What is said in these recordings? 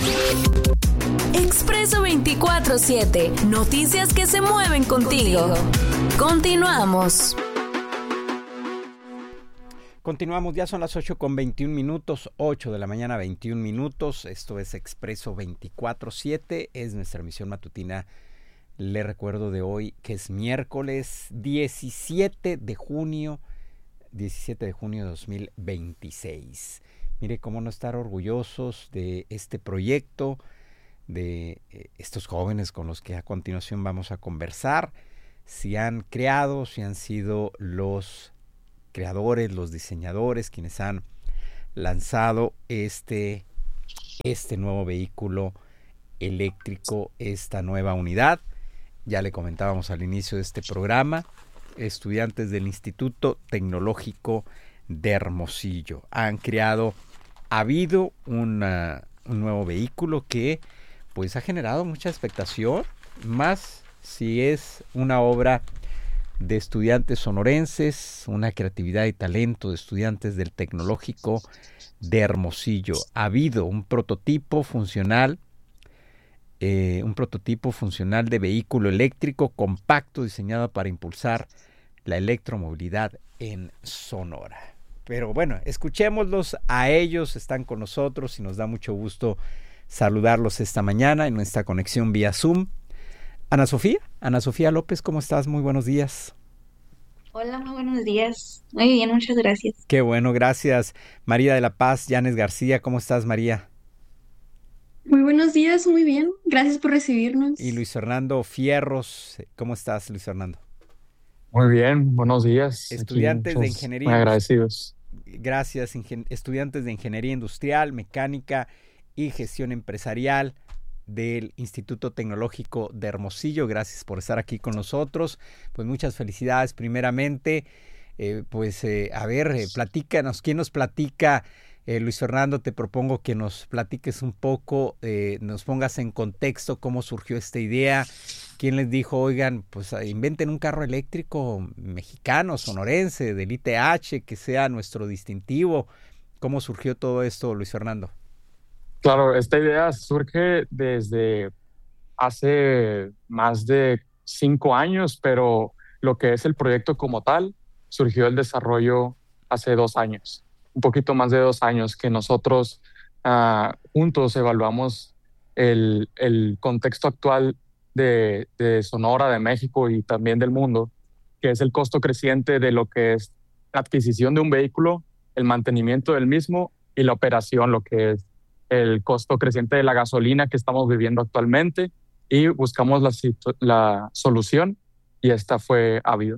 Expreso 24/7. Noticias que se mueven contigo. Continuamos. Continuamos, ya son las 8:21, 8 de la mañana, 21 minutos. Esto es Expreso 24/7, es nuestra emisión matutina. Le recuerdo de hoy que es miércoles 17 de junio de 2026. Mire cómo no estar orgullosos de este proyecto, de estos jóvenes con los que a continuación vamos a conversar. Si han creado, si han sido los creadores, los diseñadores, quienes han lanzado este nuevo vehículo eléctrico, esta nueva unidad. Ya le comentábamos al inicio de este programa, estudiantes del Instituto Tecnológico de Hermosillo han creado, ha habido un nuevo vehículo que pues ha generado mucha expectación, más si es una obra de estudiantes sonorenses, una creatividad y talento de estudiantes del Tecnológico de Hermosillo. Ha habido un prototipo funcional de vehículo eléctrico compacto diseñado para impulsar la electromovilidad en Sonora. Pero bueno, escuchémoslos a ellos, están con nosotros y nos da mucho gusto saludarlos esta mañana en nuestra conexión vía Zoom. Ana Sofía López, ¿cómo estás? Muy buenos días. Hola, muy buenos días. Muy bien, muchas gracias. Qué bueno, gracias. María de la Paz, Yanes García, ¿cómo estás, María? Muy buenos días, muy bien. Gracias por recibirnos. Y Luis Fernando Fierros, ¿cómo estás, Luis Fernando? Muy bien, buenos días. Estudiantes de ingeniería. Muy agradecidos. Gracias, estudiantes de ingeniería industrial, mecánica y gestión empresarial del Instituto Tecnológico de Hermosillo. Gracias por estar aquí con nosotros. Pues muchas felicidades primeramente. Platícanos, ¿quién nos platica? Luis Fernando, te propongo que nos platiques un poco, nos pongas en contexto cómo surgió esta idea. ¿Quién les dijo, oigan, pues inventen un carro eléctrico mexicano, sonorense, del ITH, que sea nuestro distintivo? ¿Cómo surgió todo esto, Luis Fernando? Claro, esta idea surge desde hace más de 5 años, pero lo que es el proyecto como tal, surgió el desarrollo hace 2 años, un poquito más de 2 años, que nosotros juntos evaluamos el contexto actual de Sonora, de México y también del mundo, que es el costo creciente de lo que es la adquisición de un vehículo, el mantenimiento del mismo y la operación, lo que es el costo creciente de la gasolina que estamos viviendo actualmente, y buscamos la solución, y esta fue Ávido.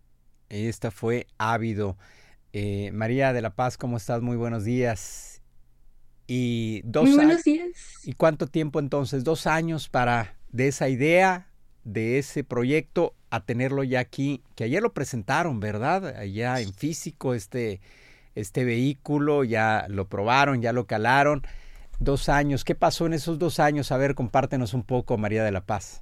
María de la Paz, ¿cómo estás? Muy buenos días. Muy buenos días. ¿Y cuánto tiempo entonces? 2 años de esa idea, de ese proyecto, a tenerlo ya aquí, que ayer lo presentaron, ¿verdad? Allá en físico, este vehículo, ya lo probaron, ya lo calaron. 2 años. ¿Qué pasó en esos 2 años? A ver, compártenos un poco, María de la Paz.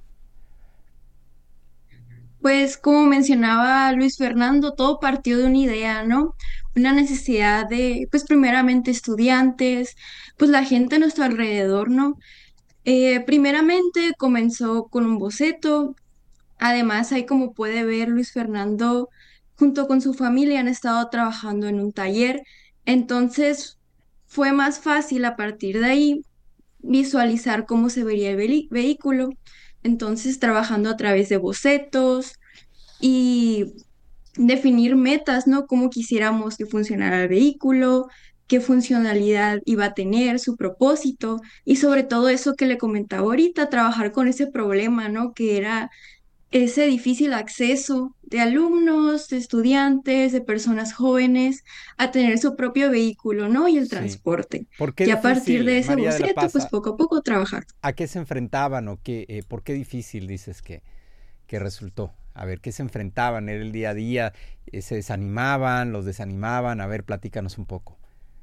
Pues como mencionaba Luis Fernando, todo partió de una idea, ¿no? Una necesidad de, pues primeramente estudiantes, pues la gente a nuestro alrededor, ¿no? Primeramente comenzó con un boceto. Además, ahí como puede ver, Luis Fernando, junto con su familia, han estado trabajando en un taller. Entonces, fue más fácil a partir de ahí visualizar cómo se vería el vehículo. Entonces, trabajando a través de bocetos y definir metas, ¿no? Cómo quisiéramos que funcionara el vehículo, qué funcionalidad iba a tener, su propósito y sobre todo eso que le comentaba ahorita, trabajar con ese problema, ¿no? Que era ese difícil acceso de alumnos, de estudiantes, de personas jóvenes a tener su propio vehículo, ¿no? Y el transporte. ¿Por qué Y a partir difícil, de ese María de la boceto, Paz? pues poco a poco trabajar. ¿A qué se enfrentaban o por qué difícil dices que resultó? A ver, ¿qué se enfrentaban? ¿Era el día a día? ¿Se desanimaban? ¿Los desanimaban? A ver, platícanos un poco.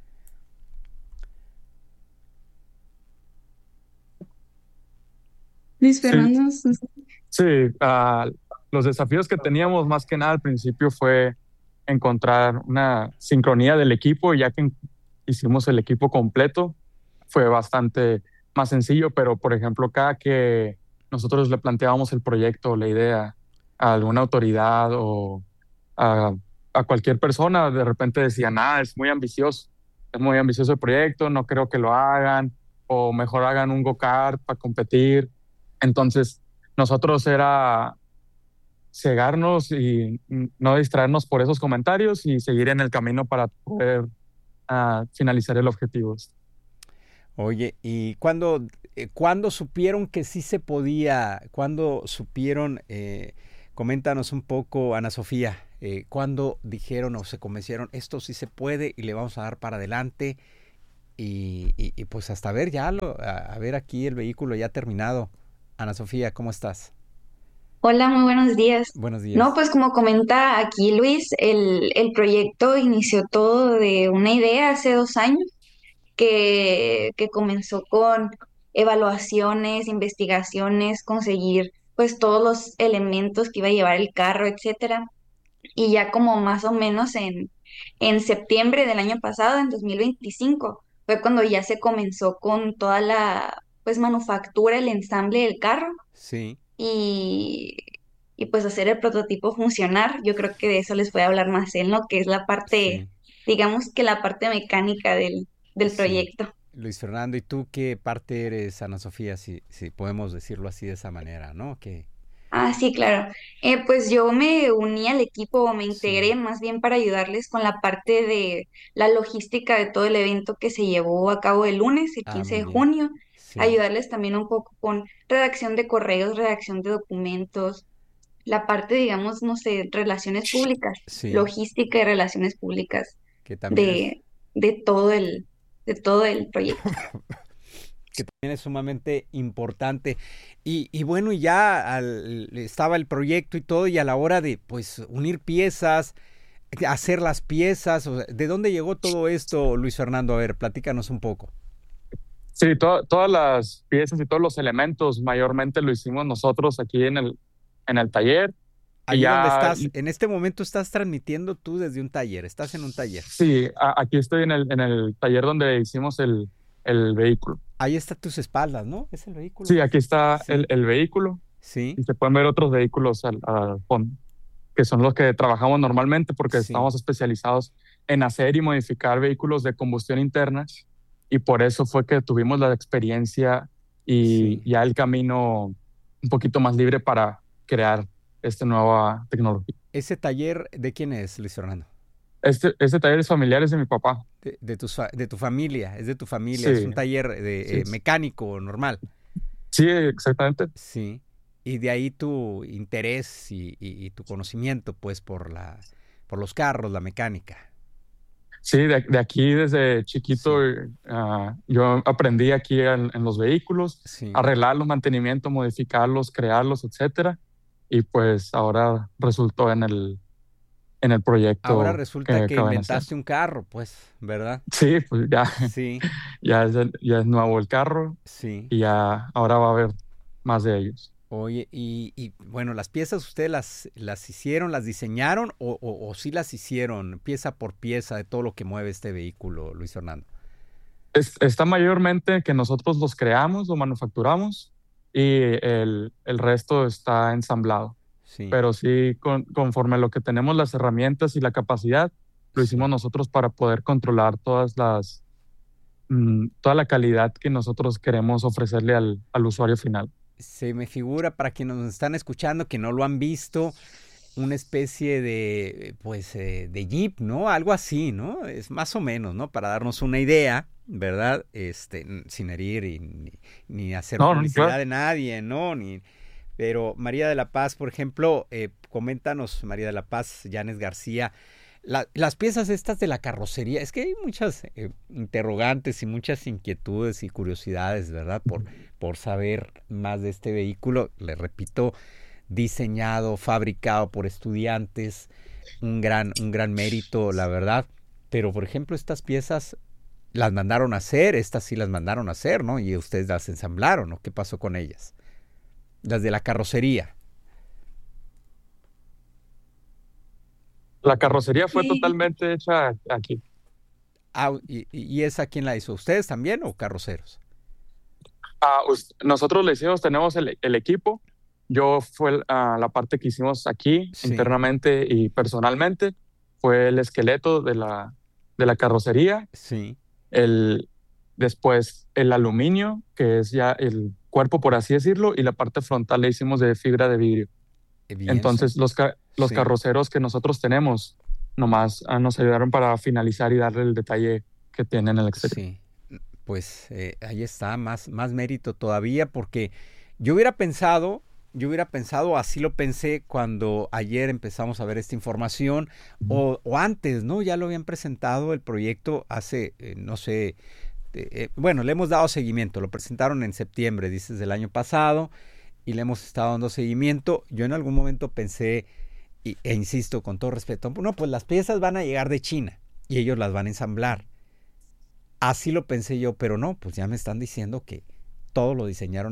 Luis Fernando. Sí, los desafíos que teníamos más que nada al principio fue encontrar una sincronía del equipo, ya que hicimos el equipo completo. Fue bastante más sencillo, pero por ejemplo, cada que nosotros le planteábamos el proyecto, la idea a alguna autoridad o a, a cualquier persona, de repente decían, es muy ambicioso el proyecto, no creo que lo hagan, o mejor hagan un go-kart para competir. Entonces, nosotros era cegarnos y no distraernos por esos comentarios y seguir en el camino para poder finalizar el objetivo. Oye, ¿y cuándo supieron que sí se podía? ¿Cuándo supieron? Coméntanos un poco, Ana Sofía, ¿cuándo dijeron o se convencieron, esto sí se puede y le vamos a dar para adelante? Y pues hasta ver ya, a ver aquí el vehículo ya terminado. Ana Sofía, ¿cómo estás? Hola, muy buenos días. Buenos No, días. pues como comenta aquí Luis, el proyecto inició todo de una idea hace 2 años que comenzó con evaluaciones, investigaciones, conseguir pues todos los elementos que iba a llevar el carro, etcétera. Y ya como más o menos en septiembre del año pasado, en 2025 fue cuando ya se comenzó con toda la pues manufactura, el ensamble del carro Sí, y, y pues hacer el prototipo funcionar. Yo creo que de eso les puede hablar más él, ¿no? Que es la parte, sí, digamos que la parte mecánica del sí. proyecto. Luis Fernando, ¿y tú qué parte eres, Ana Sofía? Si podemos decirlo así de esa manera, ¿no? Que Ah, sí, claro. Pues yo me uní al equipo, o me sí. integré más bien para ayudarles con la parte de la logística de todo el evento que se llevó a cabo el lunes, el Ah, 15 muy de bien. junio. Sí, Ayudarles también un poco con redacción de correos, redacción de documentos, la parte, digamos, no sé, relaciones públicas, sí, logística y relaciones públicas que también es de, de todo de todo el proyecto. que también es sumamente importante. Y bueno, ya estaba el proyecto y todo, y a la hora de pues unir piezas, hacer las piezas, o sea, ¿de dónde llegó todo esto, Luis Fernando? A ver, platícanos un poco. Sí, todas las piezas y todos los elementos mayormente lo hicimos nosotros aquí en el taller. Y Allí donde ya, estás, en este momento estás transmitiendo tú desde un taller, estás en un taller. sí, aquí estoy en el taller donde hicimos el vehículo. Ahí está tus espaldas, ¿no? Es el vehículo Sí, que aquí está. está Sí, el vehículo sí, y se pueden ver otros vehículos al fondo, que son los que trabajamos normalmente porque sí, estamos especializados en hacer y modificar vehículos de combustión interna y por eso fue que tuvimos la experiencia y sí. ya el camino un poquito más libre para crear esta nueva tecnología. ¿Ese taller de quién es, Luis Fernando? Este taller es familiar, es de mi papá. De tu familia, es de tu familia, es Sí, un taller sí, mecánico normal. sí, exactamente. Sí. Y de ahí tu interés y tu conocimiento, pues, por los carros, la mecánica. Sí, de aquí desde chiquito Sí, yo aprendí aquí en los vehículos, sí. arreglarlos, mantenimiento, modificarlos, crearlos, etcétera. Y pues ahora resultó en el Ahora proyecto que resulta que acaban de hacer. inventaste un carro, pues, ¿verdad? Sí, pues ya, Sí, ya es nuevo el carro sí. y ya ahora va a haber más de ellos. Oye, bueno, las piezas ustedes las hicieron, las diseñaron o sí las hicieron pieza por pieza de todo lo que mueve este vehículo, Luis Fernando. Está mayormente que nosotros los creamos, lo manufacturamos y el resto está ensamblado. Sí, Pero sí, conforme a lo que tenemos las herramientas y la capacidad, lo hicimos sí. nosotros para poder controlar toda la calidad que nosotros queremos ofrecerle al usuario final. Se me figura para quienes nos están escuchando que no lo han visto, una especie de, pues, de Jeep, ¿no? Algo así, ¿no? Es más o menos, ¿no? Para darnos una idea, ¿verdad? Sin herir ni hacer No, no, publicidad claro. de nadie, ¿no? Pero María de la Paz, por ejemplo, coméntanos, María de la Paz, Yanes García, las piezas estas de la carrocería, es que hay muchas interrogantes y muchas inquietudes y curiosidades, ¿verdad? Por saber más de este vehículo, le repito, diseñado, fabricado por estudiantes, un gran mérito, la verdad. Pero, por ejemplo, estas piezas las mandaron a hacer, estas sí las mandaron a hacer, ¿no? Y ustedes las ensamblaron, ¿no? ¿Qué pasó con ellas? Las de la carrocería. La carrocería fue Sí. totalmente hecha aquí. Ah, ¿y esa quién la hizo? ¿Ustedes también o carroceros? Nosotros le hicimos, tenemos el equipo. Yo fue la parte que hicimos aquí Sí. internamente y personalmente. Fue el esqueleto de la carrocería. Sí. Después el aluminio, que es ya el cuerpo, por así decirlo, y la parte frontal le hicimos de fibra de vidrio. Bien, Entonces los sí. carroceros que nosotros tenemos nomás nos ayudaron para finalizar y darle el detalle que tiene en el exterior. Sí, pues ahí está, más mérito todavía, porque yo hubiera pensado, así lo pensé cuando ayer empezamos a ver esta información, o antes, ¿no? Ya lo habían presentado el proyecto hace, no sé, bueno, le hemos dado seguimiento, lo presentaron en septiembre, dices, del año pasado, y le hemos estado dando seguimiento. Yo en algún momento pensé, e insisto con todo respeto, no, pues las piezas van a llegar de China y ellos las van a ensamblar. Así lo pensé yo, pero no, pues ya me están diciendo que todo lo diseñaron